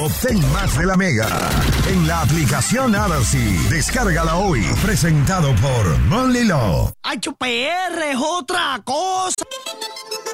Obtén más de la Mega en la aplicación Alarcy. Descárgala hoy. Presentado por Monly Law. ¡HPR es otra cosa!